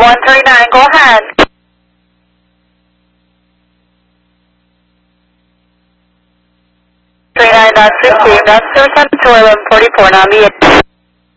139, go ahead. 39, that's received. That's 210 to 1144, now be it.